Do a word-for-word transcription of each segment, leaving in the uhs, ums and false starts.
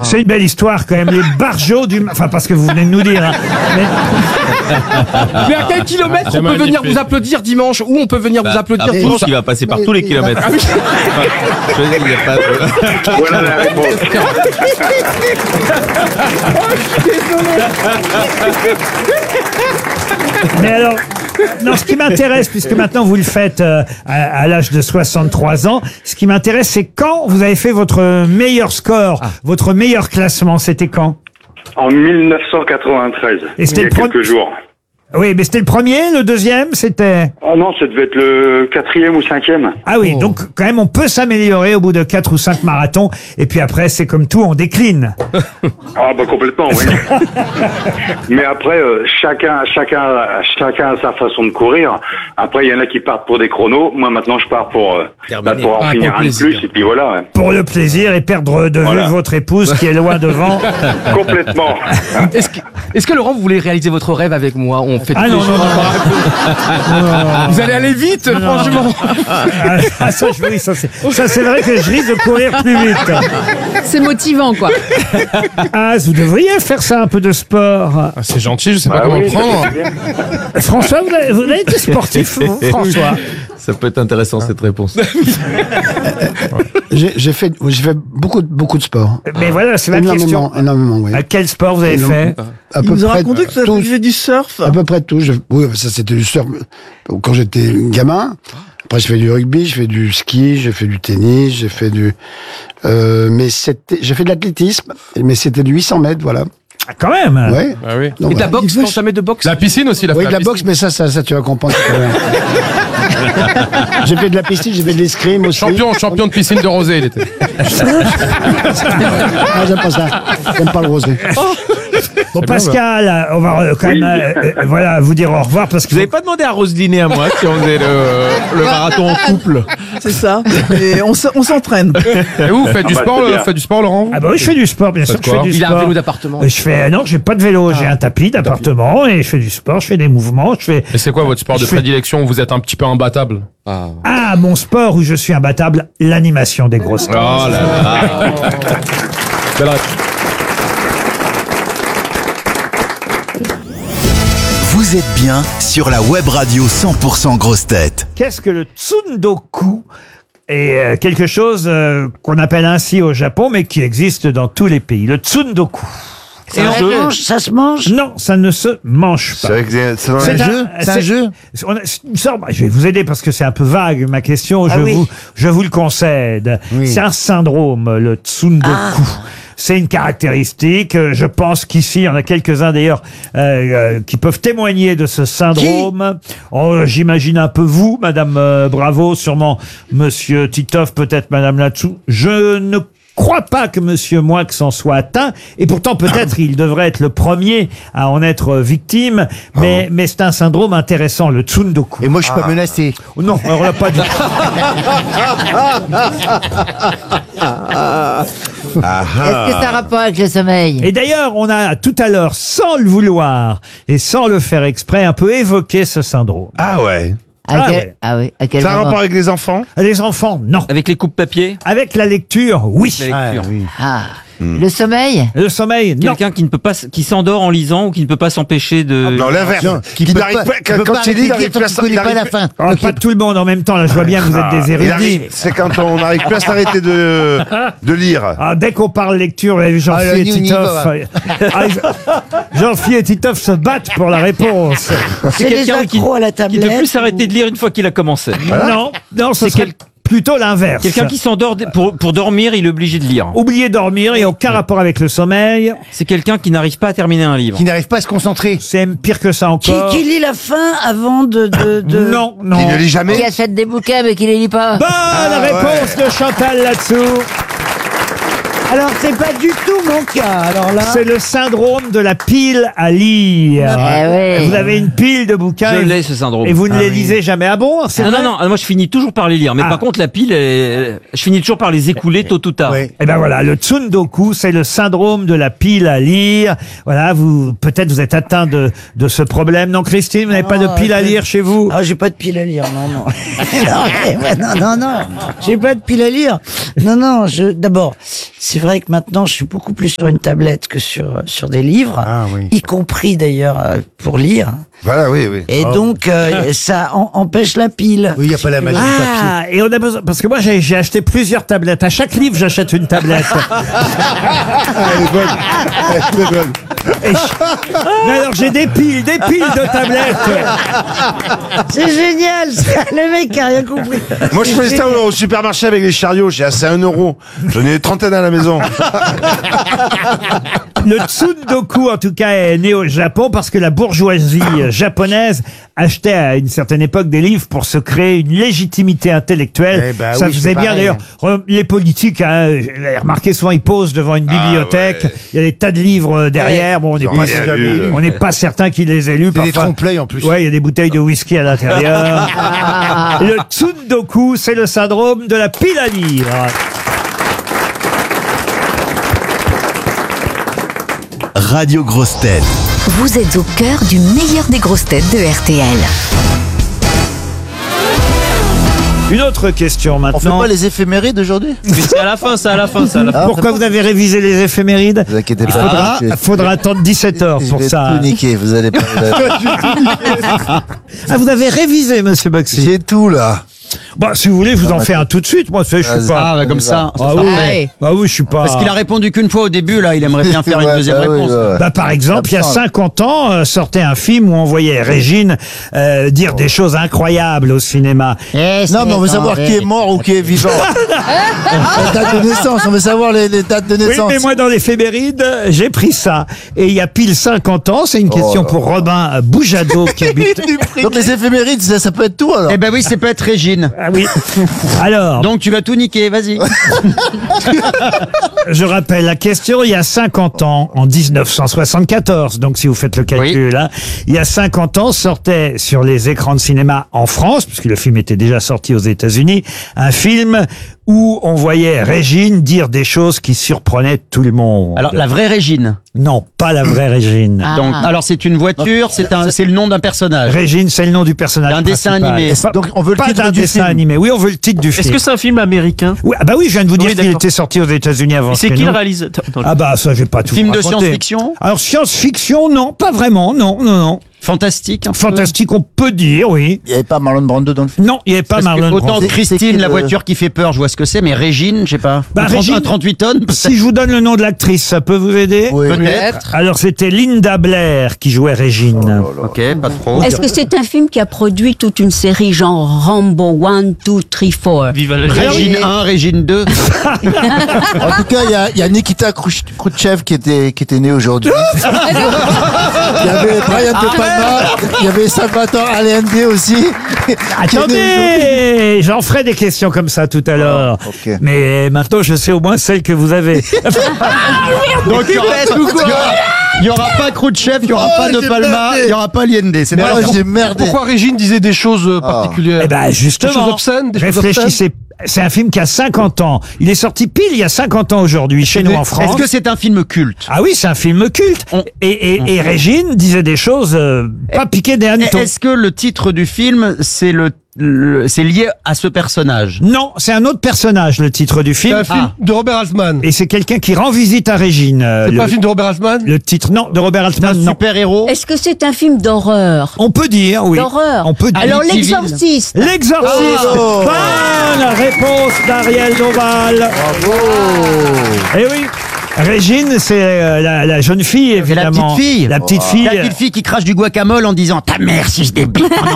C'est une belle histoire quand même, les barjots du... Enfin, parce que vous venez de nous dire. Hein. Mais... Mais à quel kilomètre on peut venir vous applaudir dimanche? Où on peut venir bah, vous applaudir après, dimanche? Il va passer par tous les kilomètres. Ah oui. Je veux dire, il y a pas de... Voilà la réponse. Mais alors, non, ce qui m'intéresse, puisque maintenant vous le faites euh, à, à l'âge de soixante-trois ans, ce qui m'intéresse, c'est quand vous avez fait votre meilleur score, ah. votre meilleur classement, c'était quand? En mille neuf cent quatre-vingt-treize, Et c'était il y a le pro- quelques jours. Oui, mais c'était le premier, le deuxième, c'était... Oh non, ça devait être le quatrième ou cinquième. Ah oui, oh. Donc quand même, on peut s'améliorer au bout de quatre ou cinq marathons, et puis après, c'est comme tout, on décline. Ah bah complètement, oui. Mais après, euh, chacun, chacun, chacun a sa façon de courir. Après, il y en a qui partent pour des chronos. Moi, maintenant, je pars pour, euh, bah, pour en ah, finir pour un de plaisir. plus, et puis voilà. Ouais. Pour le plaisir et perdre de Voilà. vue votre épouse qui est loin devant. Complètement. Est-ce que, est-ce que Laurent, vous voulez réaliser votre rêve avec moi? On fait Ah tous non, les non, jours. non. Vous allez aller vite, franchement. Ah, ça, je- oui, ça, c'est, ça, c'est vrai que je risque de courir plus vite. C'est motivant, quoi. Ah, vous devriez faire ça, un peu de sport. Ah, c'est gentil, je sais pas Bah comment oui, le prendre. ça, c'est bien. François, vous avez, vous avez été sportif, vous, François? Ça peut être intéressant, cette réponse. J'ai j'ai fait, j'ai fait beaucoup, de- beaucoup de sport. Mais voilà, c'est ma question. Énormément, énormément, oui. À quel sport vous avez fait? À Il peu nous a près raconté que ça tout. faisait du surf. À peu près tout. Je- oui, ça c'était du surf quand j'étais gamin. Après, je fais du rugby, je fais du ski, j'ai fait du tennis, j'ai fait du. Euh, mais c'était, j'ai fait de l'athlétisme, mais c'était du huit cents mètres, voilà. Ah, quand même. Ouais. Ah oui. Donc, Et de la voilà. boxe, non, jamais de boxe. La piscine aussi, la Oui, de la boxe, mais ça, ça, ça, tu vas comprendre. c'est pas bien. J'ai fait de la piscine, j'ai fait de l'escrime aussi. Champion, champion de piscine de rosé, il était. Ah, j'aime pas ça. J'aime pas le rosé. Bon, Pascal, on va euh, quand même euh, euh, voilà, vous dire au revoir parce que Vous avez pas demandé à Roselyne et à moi si on faisait le, le marathon en couple? C'est ça. Et on s- on s'entraîne. Et vous, vous faites du Ah bah, sport, c'est le- bien. faites du sport, Laurent? Ah bah oui, je fais du sport, bien sûr Faites que je fais quoi du Il a un sport. vélo d'appartement. Je fais, non, j'ai pas de vélo, j'ai un tapis d'appartement et je fais du sport, je fais des mouvements, je fais... Et c'est quoi votre sport de Je fais- prédilection où vous êtes un petit peu imbattable? Ah, mon sport où je suis imbattable, l'animation des grosses têtes. Oh là là. Belle réponse. Vous êtes bien sur la web radio cent pour cent grosses têtes. Qu'est-ce que le tsundoku? Et euh, quelque chose euh, qu'on appelle ainsi au Japon, mais qui existe dans tous les pays. Le tsundoku. Et on mange, ça se mange. Non, ça ne se mange pas. C'est un C'est jeu C'est un jeu on a- c'est une sorte- je vais vous aider parce que c'est un peu vague ma question, je, Ah oui. vous, je vous le concède. Oui. C'est un syndrome, le tsundoku. C'est une caractéristique. euh, Je pense qu'ici, il y en a quelques-uns d'ailleurs euh, euh, qui peuvent témoigner de ce syndrome. Oh, j'imagine un peu vous, Madame euh, Bravo, sûrement Monsieur Titoff, peut-être Madame Latsou. Je ne crois pas que Monsieur Moix en soit atteint, et pourtant peut-être il devrait être le premier à en être victime, mais, mais c'est un syndrome intéressant, le tsundoku. Et moi, je suis pas menacé. Oh non, alors là, pas du tout. Est-ce que ça a rapport avec le sommeil? Et d'ailleurs, on a tout à l'heure, sans le vouloir et sans le faire exprès, un peu évoqué ce syndrome. Ah ouais. À Ah quel- ouais. ah oui, à quel Ça a un moment? rapport avec les enfants? Les enfants, non. Avec les coupes papier? Avec la lecture, oui. La lecture. oui. Ah, le sommeil? Le sommeil, non. Quelqu'un qui ne peut pas, s- qui s'endort en lisant ou qui ne peut pas s'empêcher de. Non, l'inverse. Non, Qui peut n'arrive pas- pas, qui peut quand pas il lit, il arrêter de n'arrive lire plus à tant qu'il connaît il pas arrive- la fin. Oh, pas tout le monde en même temps, là, je vois bien que vous êtes des il érudits. arrive- C'est quand on n'arrive plus à s'arrêter de, de lire. Ah, dès qu'on parle lecture, vous avez vu Jean-Philippe Ah, et là, on y Titoff. va, Ah, ils- Jean-Philippe et Titoff se battent pour la réponse. C'est les quelqu'un qui- accros à la Qui ne tablette. peut plus s'arrêter de lire une fois qu'il a commencé. Non, non, ce C'est serait quel- plutôt l'inverse. Quelqu'un qui s'endort d- pour, pour dormir, il est obligé de lire. Oubliez dormir et aucun rapport avec le sommeil. C'est quelqu'un qui n'arrive pas à terminer un livre. Qui n'arrive pas à se concentrer. C'est même pire que ça Qui, encore. qui lit la fin avant de. de, de... Non, non. Qui ne lit Qui jamais. achète des bouquins mais qui les lit pas? Bonne réponse de Chantal là-dessous. Alors, c'est pas du tout mon cas. Alors là. C'est le syndrome de la pile à lire. Ah ouais. Vous avez une pile de bouquins Je et, l'ai, ce syndrome. et vous ne Ah les oui. lisez jamais. Ah bon? C'est Ah vrai non, non, moi je finis toujours par les lire. Mais Ah. par contre, la pile, elle- je finis toujours par les écouler tôt ou tard. Oui. Eh ben voilà, le tsundoku, c'est le syndrome de la pile à lire. Voilà, vous peut-être vous êtes atteint de de ce problème. Non, Christine, vous n'avez pas de Non, pile à je- lire chez vous? Ah, j'ai pas de pile à lire, non, non. non, mais ouais, non, non, non. J'ai pas de pile à lire. Non, non, je, d'abord, c'est c'est vrai que maintenant, je suis beaucoup plus sur une tablette que sur, sur des livres, Ah oui. y compris d'ailleurs euh, pour lire. Voilà, oui, oui. Et Oh. donc, euh, ça en- empêche la pile. Oui, il n'y a pas la magie du papier. Ah, et on a besoin, parce que moi j'ai j'ai acheté plusieurs tablettes. À chaque livre, j'achète une tablette. Elle est bonne. Elle est très bonne. Et je- Mais alors j'ai des piles, des piles de tablettes. C'est génial, ça. Le mec a rien compris. Moi, je faisais ça au supermarché avec les chariots. J'ai assez un euro. J'en ai une trentaine à la maison. Le tsundoku, en tout cas, est né au Japon parce que la bourgeoisie japonaise achetait à une certaine époque des livres pour se créer une légitimité intellectuelle. Eh ben Ça oui, faisait c'est bien pareil. d'ailleurs. Re- Les politiques, hein, vous avez remarqué souvent, ils posent devant une bibliothèque. ouais. Il y a des tas de livres euh, derrière. Bon, on n'est Ils ont pas, rien lu. on n'est pas certain qu'ils les aient lus. C'est des Parfois- trompe-l'œil en plus. Ouais, il y a des bouteilles de whisky à l'intérieur. Le tsundoku, c'est le syndrome de la pile à livres. Radio Grosses Têtes. Vous êtes au cœur du meilleur des grosses têtes de R T L. Une autre question On fait maintenant. pas les éphémérides aujourd'hui? Mais c'est à la fin, c'est à la fin, c'est à la fin. Pourquoi vous avez révisé les éphémérides? Vous inquiétez Il pas. faudra, je vais- faudra attendre dix-sept heures je pour vais ça. tout niquer, vous allez pas. Ah, vous avez révisé, monsieur Boxy? J'ai tout là. Bah, si vous voulez, je vous en fais un tout de suite. Moi, je suis Vas-y. pas. Ah, bah, comme ça. Ah oui. Ah oui, je suis pas. Parce qu'il a répondu qu'une fois au début, là, il aimerait bien faire une Ouais, deuxième bah oui, réponse. ouais, ouais. Bah, par exemple, il y a Absent. cinquante ans, euh, sortait un film où on voyait Régine euh, dire des choses incroyables au cinéma. Non, mais on veut savoir qui est mort ou qui est vivant. La date de naissance, on veut savoir les, les dates de Oui, naissance. mais moi, dans l'éphéméride, j'ai pris ça. Et il y a pile cinquante ans, c'est une question pour Robin euh, Boujado qui habite. Donc les éphémérides, ça, ça peut être tout alors. Eh ben oui, c'est peut être Régine. Ah oui. Alors, Donc tu vas tout niquer, vas-y. je rappelle la question, il y a cinquante ans, en dix-neuf cent soixante-quatorze, donc si vous faites le calcul, là, il y a cinquante ans, sortait sur les écrans de cinéma en France, puisque le film était déjà sorti aux États-Unis, un film où on voyait Régine dire des choses qui surprenaient tout le monde. Alors la vraie Régine. Non, pas la vraie Régine. Ah. Donc alors c'est une voiture, c'est un, c'est le nom d'un personnage. Régine, c'est le nom du personnage D'un dessin principal. animé. Pas- Donc, on veut le pas titre d'un du dessin film. animé. Oui, on veut le titre du Est-ce film. que c'est un film américain? Oui, ah bah oui, je viens de vous dire Oui, qu'il d'accord. était sorti aux États-Unis avant. C'est que qui le nous. réalisateur? Attends, Ah bah ça, j'ai pas tout Film de raconté. science-fiction? Alors science-fiction, non, pas vraiment, non, non, non. Fantastique. un peu. Fantastique, on peut dire, oui. Il n'y avait pas Marlon Brando dans le film. Non, il n'y avait pas Parce que Marlon autant Brando. C'est Christine, qui la le- voiture qui fait peur, je vois ce que c'est, mais Régine, je sais pas. Bah, Un trente- Régine- un trente-huit tonnes, peut-être. Si je vous donne le nom de l'actrice, ça peut vous aider? Oui. Peut-être. Alors c'était Linda Blair qui jouait Régine. Ok, pas trop. Est-ce que c'est un film qui a produit toute une série genre Rambo un, deux, trois, quatre? Viva la Régine un, Régine deux. En tout cas, il y a, il y a Nikita Khrouch- Khrouchtchev qui était, qui était né aujourd'hui. Il y avait Brian De Palma, il y avait Salvatore Allende aussi. qui est né aujourd'hui. Attendez, j'en ferai des questions comme ça tout à l'heure. ok. Mais maintenant, je sais au moins celle que vous avez. Donc il y aura, pas- il y aura- il y aura pas Khrouchtchev, il y aura Oh, pas De j'ai Palma, merdé. il y aura pas Allende. C'est Mais pas alors, grave. j'ai merdé. Pourquoi Régine disait des choses euh, particulières? Eh ben justement, Des choses obscènes, des choses réfléchissez. C'est un film qui a cinquante ans. Il est sorti pile il y a cinquante ans aujourd'hui chez nous en France. Est-ce que c'est un film culte? Ah oui, c'est un film culte. On- Et, et, et Régine disait des choses euh, pas piquées des hannetons. Est-ce que le titre du film, c'est le, le- c'est lié à ce personnage? Non, c'est un autre personnage, le titre du C'est film. un film de Robert Altman. Et c'est quelqu'un qui rend visite à Régine. euh, C'est le, pas un film de Robert Altman? le titre, non, de Robert C'est un Altman, non. super-héros? Est-ce que c'est un film d'horreur? On peut dire, oui. D'horreur. On peut dire. Alors Amityville. l'exorciste. L'exorciste. Oh. Bonne réponse d'Ariel Doval. Eh oui. Régine, c'est euh, la, la jeune fille, C'est la évidemment. petite fille. La petite fille. La petite fille qui crache du guacamole en disant ta mère si je débite en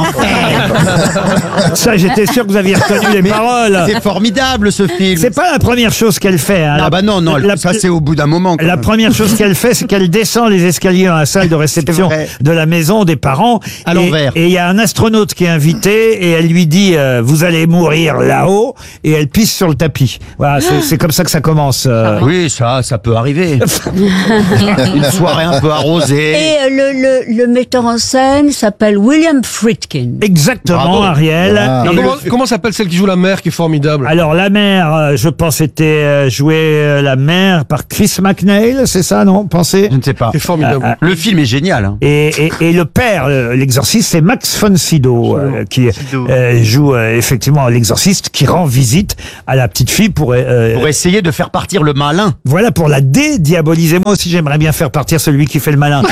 enfer. Ça, j'étais sûr que vous aviez retenu les paroles. C'est formidable ce film. C'est pas la première chose qu'elle fait. Hein. Ah La- bah non, non, la- ça c'est au bout d'un moment. quand La même. première chose qu'elle fait, c'est qu'elle descend les escaliers dans la salle de réception vrai. de la maison des parents. À Et- l'envers. Et il y a un astronaute qui est invité et elle lui dit euh, vous allez mourir là-haut et elle pisse sur le tapis. Voilà, c'est c'est comme ça que ça commence. euh. Oui, ça, ça peut peut arriver. Une soirée un peu arrosée. Et euh, le, le, le metteur en scène s'appelle William Friedkin. Exactement, Bravo. Ariel. Ah. Et Alors, comment, le- comment s'appelle celle qui joue la mère qui est formidable? Alors la mère, euh, je pense, était euh, jouée euh, la mère par Chris McNeil, c'est ça, non? Pensez. Je ne sais pas. C'est formidable. Ah, ah. Le film est génial. hein. Et, et, et le père, euh, l'exorciste, c'est Max von Sydow, euh, qui euh, joue euh, effectivement l'exorciste, qui rend visite à la petite fille pour, euh, Pour essayer de faire partir le malin. voilà, pour la dédiaboliser. Moi aussi, j'aimerais bien faire partir celui qui fait le malin.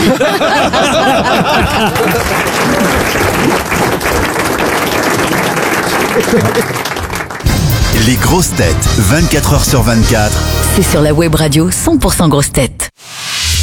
Les grosses têtes, vingt-quatre heures sur vingt-quatre. C'est sur la web radio cent pour cent grosses têtes.